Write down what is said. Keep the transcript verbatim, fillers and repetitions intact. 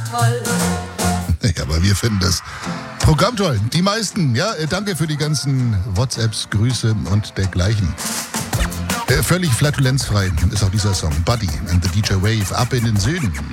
toll. Ja, aber wir finden das Programm toll. Die meisten, ja, äh, danke für die ganzen WhatsApps, Grüße und dergleichen. Äh, völlig flatulenzfrei ist auch dieser Song. Buddy and the D J Wave, ab in den Süden.